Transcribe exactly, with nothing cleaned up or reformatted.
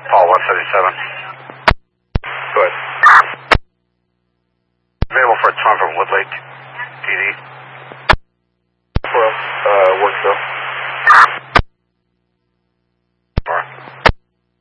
Paul one seventy-seven. Go ahead. Available for a ton from Woodlake, P D. Well, uh,